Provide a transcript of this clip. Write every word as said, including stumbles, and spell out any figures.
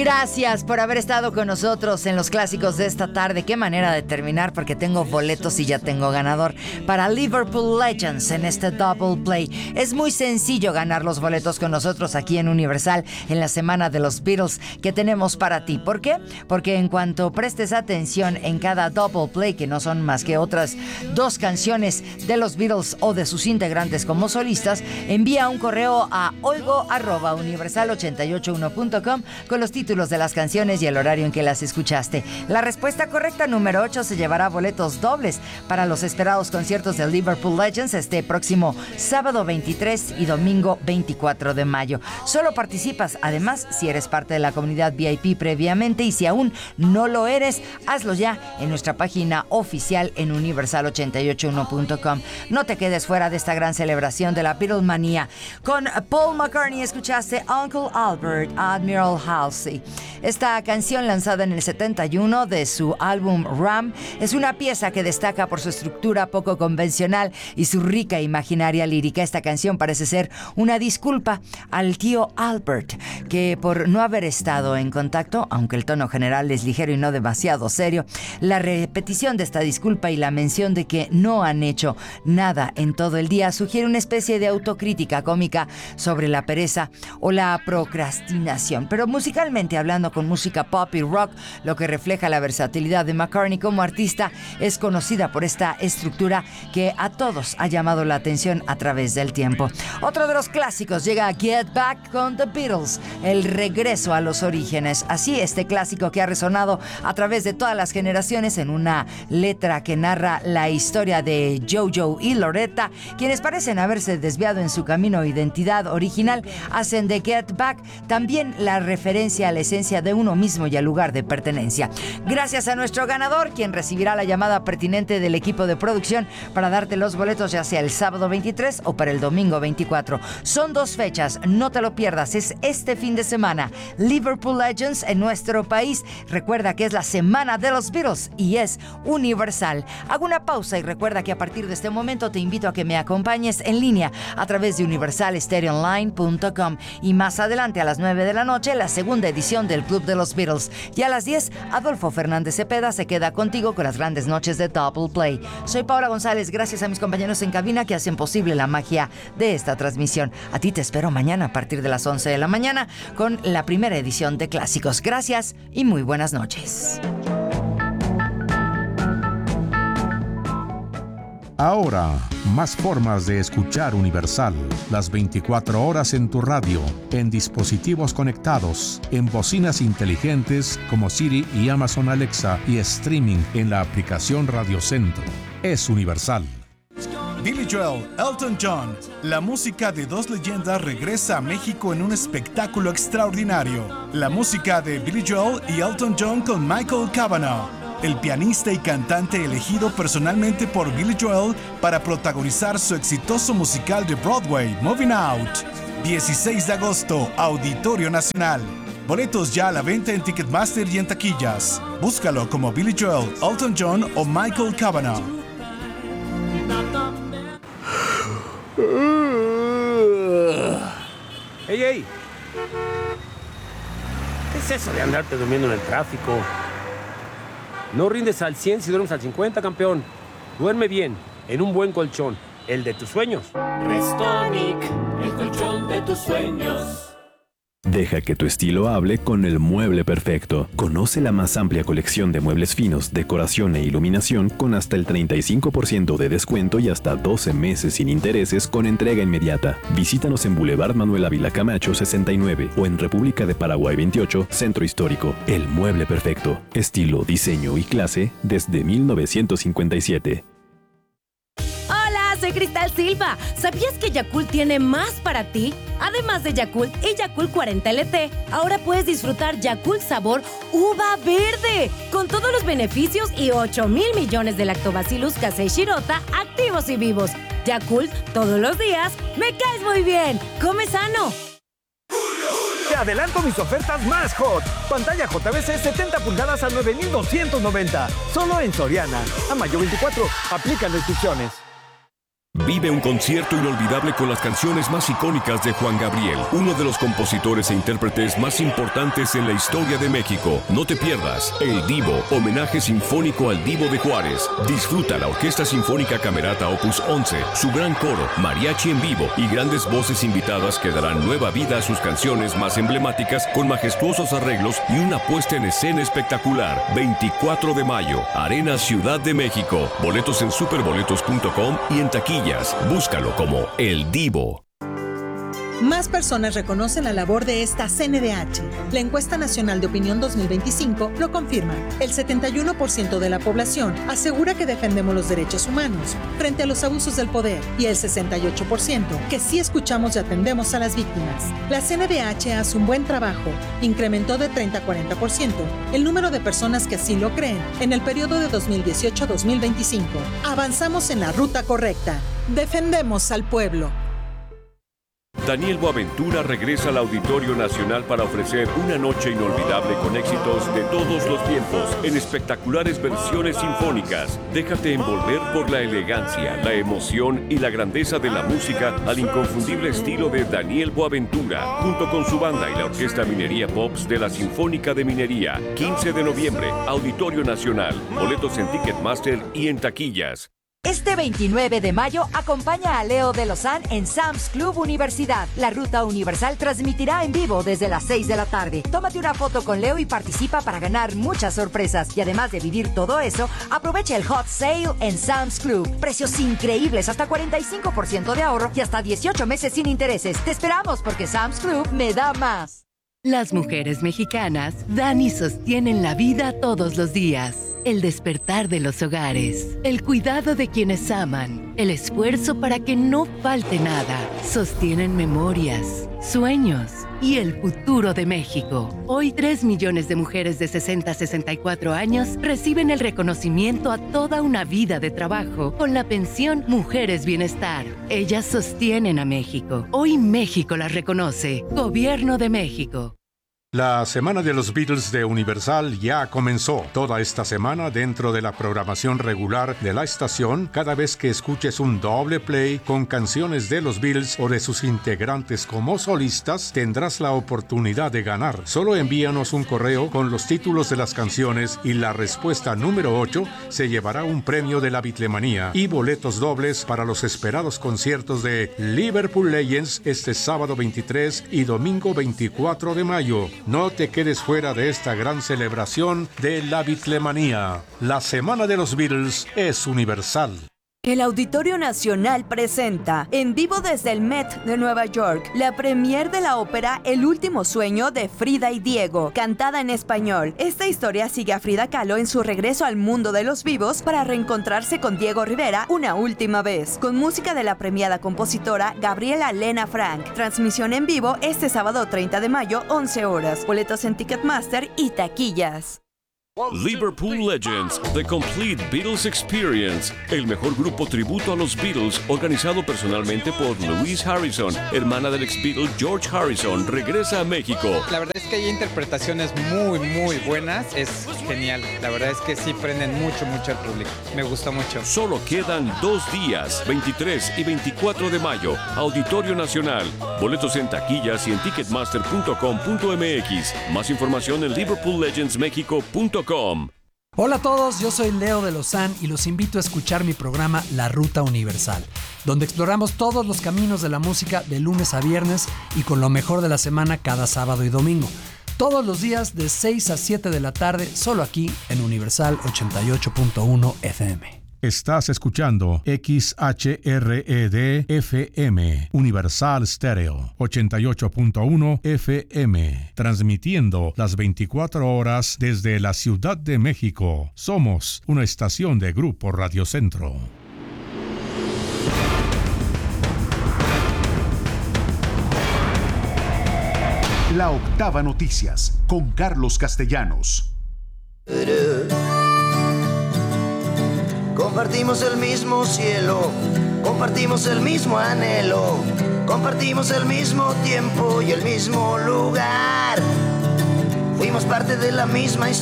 Gracias por haber estado con nosotros en los clásicos de esta tarde. Qué manera de terminar, porque tengo boletos y ya tengo ganador para Liverpool Legends en este Double Play. Es muy sencillo ganar los boletos con nosotros aquí en Universal en la semana de los Beatles que tenemos para ti. ¿Por qué? Porque en cuanto prestes atención en cada Double Play, que no son más que otras dos canciones de los Beatles o de sus integrantes como solistas, envía un correo a oigo arroba universal ochenta y ocho uno punto com con los títulos de las canciones y el horario en que las escuchaste. La respuesta correcta, número ocho, se llevará boletos dobles para los esperados conciertos de Liverpool Legends este próximo sábado veintitrés y domingo veinticuatro de mayo. Solo participas, además, si eres parte de la comunidad V I P previamente, y si aún no lo eres, hazlo ya en nuestra página oficial en universal ochenta y ocho uno punto com. No te quedes fuera de esta gran celebración de la Beatlemanía. Con Paul McCartney escuchaste Uncle Albert, Admiral Halsey. Esta canción, lanzada en el setenta y uno de su álbum Ram, es una pieza que destaca por su estructura poco convencional y su rica imaginaria lírica. Esta canción parece ser una disculpa al tío Albert, que por no haber estado en contacto, aunque el tono general es ligero y no demasiado serio, la repetición de esta disculpa y la mención de que no han hecho nada en todo el día sugiere una especie de autocrítica cómica sobre la pereza o la procrastinación. Pero musicalmente hablando, con música pop y rock, lo que refleja la versatilidad de McCartney como artista, es conocida por esta estructura que a todos ha llamado la atención a través del tiempo. Otro de los clásicos llega a Get Back con The Beatles, el regreso a los orígenes. Así, este clásico que ha resonado a través de todas las generaciones en una letra que narra la historia de Jojo y Loretta, quienes parecen haberse desviado en su camino o identidad original, hacen de Get Back también la referencia a la esencia de uno mismo y al lugar de pertenencia. Gracias a nuestro ganador, quien recibirá la llamada pertinente del equipo de producción para darte los boletos, ya sea el sábado veintitrés o para el domingo veinticuatro. Son dos fechas, no te lo pierdas, es este fin de semana. Liverpool Legends en nuestro país. Recuerda que es la semana de los Beatles y es Universal. Hago una pausa y recuerda que a partir de este momento te invito a que me acompañes en línea a través de universal stereo online punto com, y más adelante a las nueve de la noche la segunda edición del Club de los Beatles, y a las diez Adolfo Fernández Cepeda se queda contigo con las grandes noches de Double Play. Soy Paola González, gracias a mis compañeros en cabina que hacen posible la magia de esta transmisión. A ti te espero mañana a partir de las once de la mañana con la primera edición de Clásicos. Gracias y muy buenas noches. Ahora, más formas de escuchar Universal. Las veinticuatro horas en tu radio, en dispositivos conectados, en bocinas inteligentes como Siri y Amazon Alexa, y streaming en la aplicación Radio Centro. Es Universal. Billy Joel, Elton John. La música de dos leyendas regresa a México en un espectáculo extraordinario. La música de Billy Joel y Elton John con Michael Cavanaugh, el pianista y cantante elegido personalmente por Billy Joel para protagonizar su exitoso musical de Broadway, Moving Out. dieciséis de agosto, Auditorio Nacional. Boletos ya a la venta en Ticketmaster y en taquillas. Búscalo como Billy Joel, Elton John o Michael Cavanaugh. ¡Ey, ey! ¿Qué es eso de andarte durmiendo en el tráfico? No rindes al cien si duermes al cincuenta, campeón. Duerme bien, en un buen colchón, el de tus sueños. Restonic, el colchón de tus sueños. Deja que tu estilo hable con el mueble perfecto. Conoce la más amplia colección de muebles finos, decoración e iluminación con hasta el treinta y cinco por ciento de descuento y hasta doce meses sin intereses con entrega inmediata. Visítanos en Boulevard Manuel Ávila Camacho sesenta y nueve o en República de Paraguay veintiocho, Centro Histórico. El mueble perfecto. Estilo, diseño y clase desde mil novecientos cincuenta y siete. Soy Cristal Silva. ¿Sabías que Yakult tiene más para ti? Además de Yakult y Yakult cuarenta L T, ahora puedes disfrutar Yakult sabor uva verde, con todos los beneficios y ocho mil millones de lactobacillus casei shirota activos y vivos. Yakult, todos los días, me caes muy bien. Come sano. Te adelanto mis ofertas más hot. Pantalla J V C setenta pulgadas a nueve mil doscientos noventa. Solo en Soriana. A mayo veinticuatro. Aplican restricciones. Vive un concierto inolvidable con las canciones más icónicas de Juan Gabriel, uno de los compositores e intérpretes más importantes en la historia de México. No te pierdas El Divo, homenaje sinfónico al Divo de Juárez. Disfruta la Orquesta Sinfónica Camerata Opus once, su gran coro, mariachi en vivo y grandes voces invitadas que darán nueva vida a sus canciones más emblemáticas con majestuosos arreglos y una puesta en escena espectacular. veinticuatro de mayo, Arena Ciudad de México. Boletos en superboletos punto com y en taquilla. Búscalo como El Divo. Más personas reconocen la labor de esta C N D H. La encuesta nacional de opinión dos mil veinticinco lo confirma. El setenta y uno por ciento de la población asegura que defendemos los derechos humanos frente a los abusos del poder y el sesenta y ocho por ciento que sí escuchamos y atendemos a las víctimas. La C N D H hace un buen trabajo. Incrementó de treinta a cuarenta por ciento el número de personas que así lo creen en el periodo de dos mil dieciocho a dos mil veinticinco. Avanzamos en la ruta correcta. Defendemos al pueblo. Daniel Boaventura regresa al Auditorio Nacional para ofrecer una noche inolvidable con éxitos de todos los tiempos en espectaculares versiones sinfónicas. Déjate envolver por la elegancia, la emoción y la grandeza de la música al inconfundible estilo de Daniel Boaventura, junto con su banda y la Orquesta Minería Pops de la Sinfónica de Minería. quince de noviembre, Auditorio Nacional. Boletos en Ticketmaster y en taquillas. Este veintinueve de mayo, acompaña a Leo de Lozán en Sam's Club Universidad. La Ruta Universal transmitirá en vivo desde las seis de la tarde. Tómate una foto con Leo y participa para ganar muchas sorpresas. Y además de vivir todo eso, aprovecha el Hot Sale en Sam's Club. Precios increíbles, hasta cuarenta y cinco por ciento de ahorro y hasta dieciocho meses sin intereses. Te esperamos porque Sam's Club me da más. Las mujeres mexicanas dan y sostienen la vida todos los días. El despertar de los hogares, el cuidado de quienes aman, el esfuerzo para que no falte nada. Sostienen memorias, sueños y el futuro de México. Hoy, tres millones de mujeres de sesenta a sesenta y cuatro años reciben el reconocimiento a toda una vida de trabajo con la pensión Mujeres Bienestar. Ellas sostienen a México. Hoy México las reconoce. Gobierno de México. La Semana de los Beatles de Universal ya comenzó. Toda esta semana, dentro de la programación regular de la estación, cada vez que escuches un doble play con canciones de los Beatles o de sus integrantes como solistas, tendrás la oportunidad de ganar. Solo envíanos un correo con los títulos de las canciones y la respuesta número ocho se llevará un premio de la Beatlemanía y boletos dobles para los esperados conciertos de Liverpool Legends este sábado veintitrés y domingo veinticuatro de mayo. No te quedes fuera de esta gran celebración de la Beatlemanía. La Semana de los Beatles es universal. El Auditorio Nacional presenta, en vivo desde el Met de Nueva York, la premier de la ópera El último sueño de Frida y Diego, cantada en español. Esta historia sigue a Frida Kahlo en su regreso al mundo de los vivos para reencontrarse con Diego Rivera una última vez, con música de la premiada compositora Gabriela Lena Frank. Transmisión en vivo este sábado treinta de mayo, once horas. Boletos en Ticketmaster y taquillas. Liverpool Legends, The Complete Beatles Experience, el mejor grupo tributo a los Beatles, organizado personalmente por Louise Harrison, hermana del ex Beatle George Harrison, regresa a México. La verdad es que hay interpretaciones muy, muy buenas, es genial. La verdad es que sí prenden mucho, mucho al público. Me gusta mucho. Solo quedan dos días, veintitrés y veinticuatro de mayo, Auditorio Nacional. Boletos en taquillas y en ticketmaster punto com punto m x. Más información en liverpool legends mexico punto com. Hola a todos, yo soy Leo de Lozán y los invito a escuchar mi programa La Ruta Universal, donde exploramos todos los caminos de la música de lunes a viernes y con lo mejor de la semana cada sábado y domingo. Todos los días de seis a siete de la tarde, solo aquí en Universal ochenta y ocho punto uno F M. Estás escuchando X H R E D F M, Universal Stereo, ochenta y ocho punto uno F M, transmitiendo las veinticuatro horas desde la Ciudad de México. Somos una estación de Grupo Radio Centro. La Octava Noticias, con Carlos Castellanos. Compartimos el mismo cielo, compartimos el mismo anhelo, compartimos el mismo tiempo y el mismo lugar. Fuimos parte de la misma historia.